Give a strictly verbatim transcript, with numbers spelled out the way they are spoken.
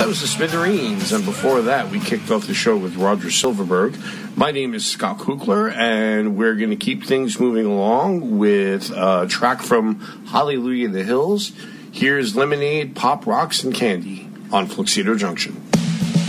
That was the Smithereens, and before that, we kicked off the show with Roger Silverberg. My name is Scott Kukler, and we're going to keep things moving along with a track from Hallelujah in the Hills. Here's Lemonade, Pop, Rocks, and Candy on Fluxido Junction.